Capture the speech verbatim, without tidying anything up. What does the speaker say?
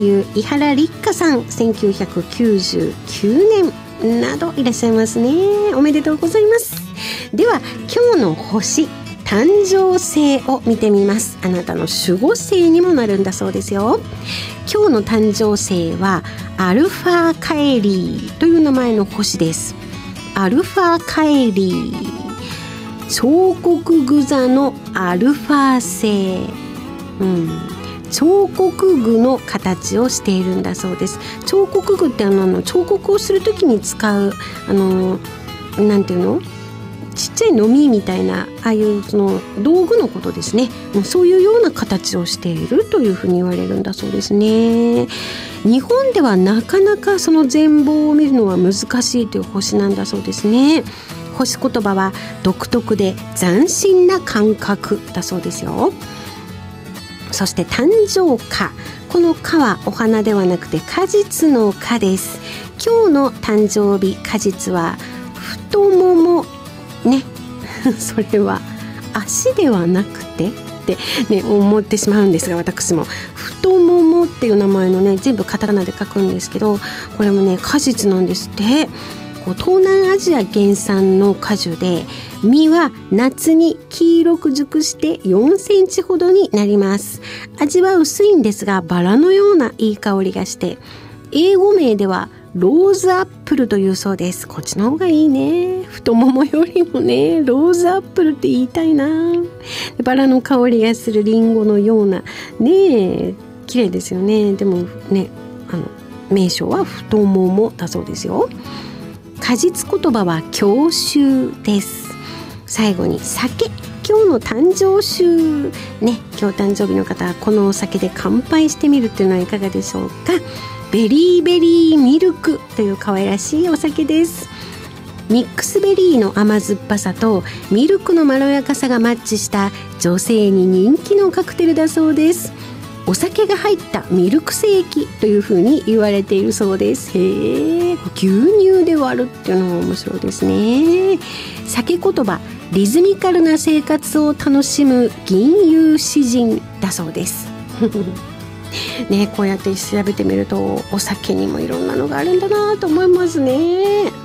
いう伊原立花さん、せんきゅうひゃくきゅうじゅうきゅうねんなどいらっしゃいますね。おめでとうございます。では今日の星誕生星を見てみます。あなたの守護星にもなるんだそうですよ。今日の誕生星はアルファカエリーという名前の星です。アルファカエリー、彫刻具座のアルファ星、うん、彫刻具の形をしているんだそうです。彫刻具ってあの彫刻をするときに使うあのなんていうの、ちっちゃい飲みみたいなああいうその道具のことですね。そういうような形をしているというふうに言われるんだそうですね。日本ではなかなかその全貌を見るのは難しいという星なんだそうですね。星言葉は独特で斬新な感覚だそうですよ。そして誕生花、この花はお花ではなくて果実の花です。今日の誕生日、果実は太ももねそれは足ではなくてって、ね、思ってしまうんですが、私も太ももっていう名前のね全部カタカナで書くんですけど、これもね果実なんですって。こう東南アジア原産の果樹で、実は夏に黄色く熟してよんセンチほどになります。味は薄いんですがバラのようないい香りがして、英語名ではローズアップルというそうです。こっちの方がいいね。太ももよりもねローズアップルって言いたいな。バラの香りがするリンゴのようなね、綺麗ですよね。でもね、あの名称は太ももだそうですよ。果実言葉は郷愁です。最後に酒、今日の誕生酒ね、今日誕生日の方はこのお酒で乾杯してみるっていうのはいかがでしょうか。ベリーベリーミルクという可愛らしいお酒です。ミックスベリーの甘酸っぱさとミルクのまろやかさがマッチした女性に人気のカクテルだそうです。お酒が入ったミルクセーキというふうに言われているそうです。へー、牛乳で割るっていうのも面白いですね。酒言葉、リズミカルな生活を楽しむ吟遊詩人だそうですね、こうやって調べてみるとお酒にもいろんなのがあるんだなと思いますね。